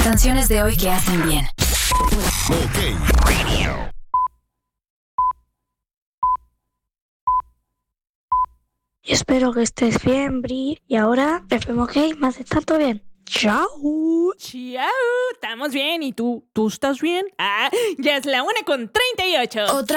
Canciones de hoy que hacen bien. Ok. Espero que estés bien, Bri. Y ahora, FM OK, más estar todo bien. ¡Chao! Chao, estamos bien. ¿Y tú? ¿Tú estás bien? Ah, ya es la 1:38. Otra